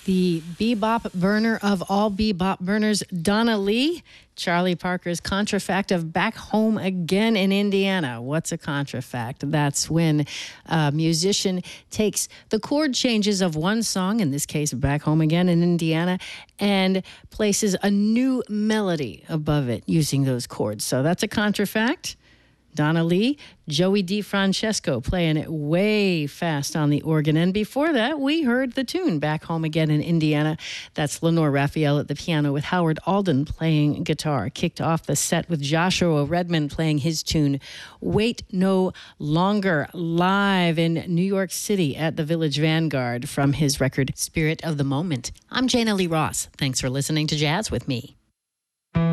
the bebop burner of all bebop burners, Donna Lee, Charlie Parker's contrafact of Back Home Again in Indiana. What's a contrafact? That's when a musician takes the chord changes of one song, in this case, Back Home Again in Indiana, and places a new melody above it using those chords. So that's a contrafact. Donna Lee, Joey DeFrancesco playing it way fast on the organ. And before that, we heard the tune Back Home Again in Indiana. That's Lenore Raphael at the piano with Howard Alden playing guitar. Kicked off the set with Joshua Redman playing his tune Wait No Longer, live in New York City at the Village Vanguard from his record Spirit of the Moment. I'm Jana Lee Ross. Thanks for listening to Jazz with Me.